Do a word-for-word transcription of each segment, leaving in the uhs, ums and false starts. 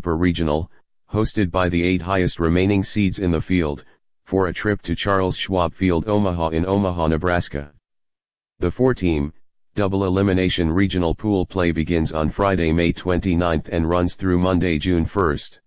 Super Regional, hosted by the eight highest remaining seeds in the field, for a trip to Charles Schwab Field Omaha in Omaha, Nebraska. The four-team, double elimination regional pool play begins on Friday, May twenty-ninth and runs through Monday, June first.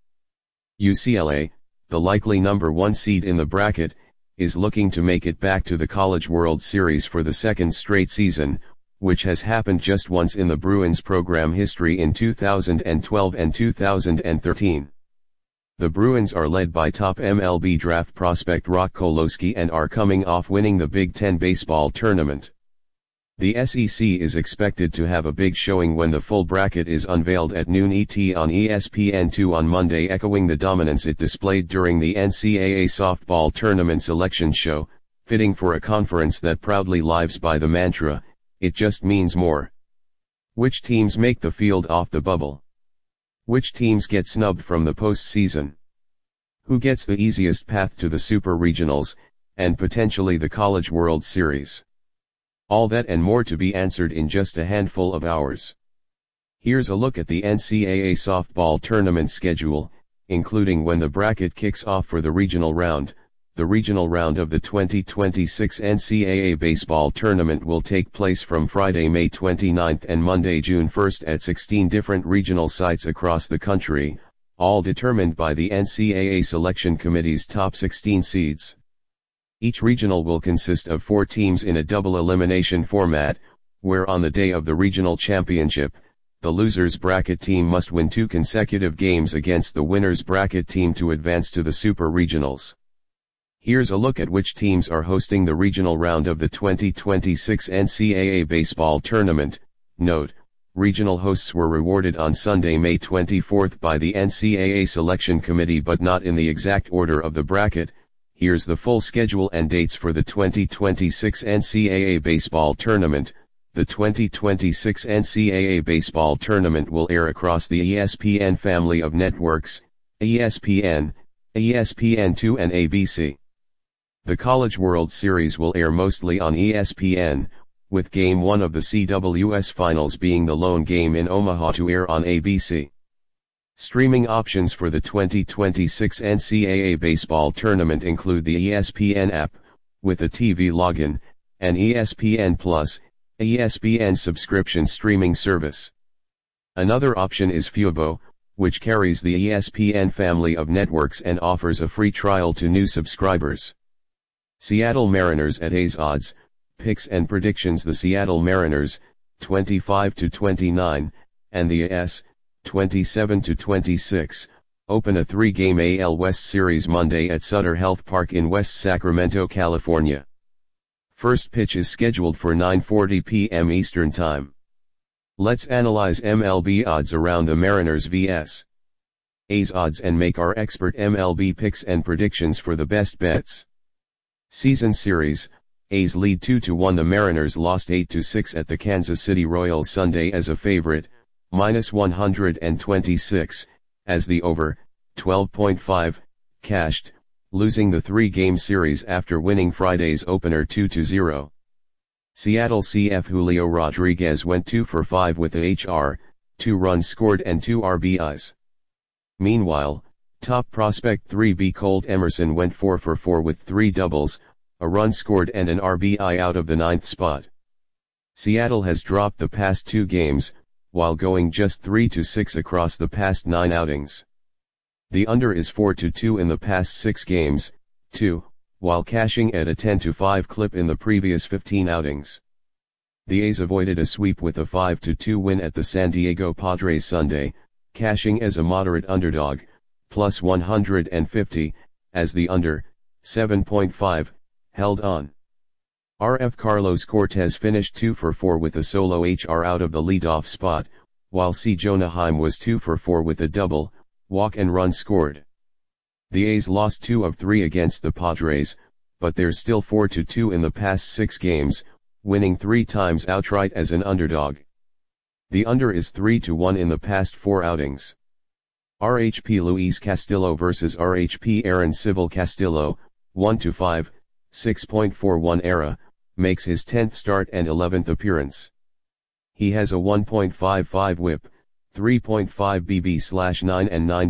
U C L A, the likely number one seed in the bracket, is looking to make it back to the College World Series for the second straight season, which has happened just once in the Bruins program history in two thousand twelve and two thousand thirteen. The Bruins are led by top M L B draft prospect Rock Kolosky and are coming off winning the Big Ten baseball tournament. The S E C is expected to have a big showing when the full bracket is unveiled at noon E T on E S P N two on Monday, echoing the dominance it displayed during the N C double A softball tournament selection show, fitting for a conference that proudly lives by the mantra, "It just means more." Which teams make the field off the bubble? Which teams get snubbed from the postseason? Who gets the easiest path to the Super Regionals, and potentially the College World Series? All that and more to be answered in just a handful of hours. Here's a look at the N C double A softball tournament schedule, including when the bracket kicks off for the regional round. The regional round of the twenty twenty-six N C double A baseball tournament will take place from Friday, May twenty-ninth and Monday, June first at sixteen different regional sites across the country, all determined by the N C double A Selection Committee's top sixteen seeds. Each regional will consist of four teams in a double elimination format, where on the day of the regional championship, the loser's bracket team must win two consecutive games against the winner's bracket team to advance to the Super Regionals. Here's a look at which teams are hosting the regional round of the twenty twenty-six N C double A baseball tournament. Note, regional hosts were rewarded on Sunday, May twenty-fourth by the N C double A Selection Committee, but not in the exact order of the bracket. Here's the full schedule and dates for the twenty twenty-six N C double A baseball tournament. The twenty twenty-six N C double A baseball tournament will air across the E S P N family of networks, E S P N, E S P N two and A B C. The College World Series will air mostly on E S P N, with Game one of the C W S Finals being the lone game in Omaha to air on A B C. Streaming options for the twenty twenty-six N C double A baseball tournament include the E S P N app, with a T V login, and E S P N Plus, E S P N subscription streaming service. Another option is Fubo, which carries the E S P N family of networks and offers a free trial to new subscribers. Seattle Mariners at A's odds, picks and predictions. The Seattle Mariners, twenty-five to twenty-nine, and the A's, twenty-seven to twenty-six, open a three-game A L West series Monday at Sutter Health Park in West Sacramento, California. First pitch is scheduled for nine forty p m Eastern Time. Let's analyze M L B odds around the Mariners versus A's odds and make our expert M L B picks and predictions for the best bets. Season series, A's lead two to one. The Mariners lost eight to six at the Kansas City Royals Sunday as a favorite, minus one hundred twenty-six, as the over, twelve point five, cashed, losing the three-game series after winning Friday's opener two to zero. Seattle C F Julio Rodriguez went two for five with a H R, two runs scored and two R B Is. Meanwhile, top prospect three B Colt Emerson went four for four with three doubles, a run scored and an R B I out of the ninth spot. Seattle has dropped the past two games, while going just three to six across the past nine outings. The under is four to two in the past six games, two, while cashing at a ten to five clip in the previous fifteen outings. The A's avoided a sweep with a five to two win at the San Diego Padres Sunday, cashing as a moderate underdog, plus one hundred fifty, as the under, seven point five, held on. R F Carlos Cortez finished two for four with a solo H R out of the leadoff spot, while C. Jonah Heim was two for four with a double, walk and run scored. The A's lost two of three against the Padres, but they're still four to two in the past six games, winning three times outright as an underdog. The under is three to one in the past four outings. R H P Luis Castillo versus R H P Aaron Civil. Castillo, one to five, six point four one era, makes his tenth start and eleventh appearance. He has a one point five five whip, three point five B B slash nine and nine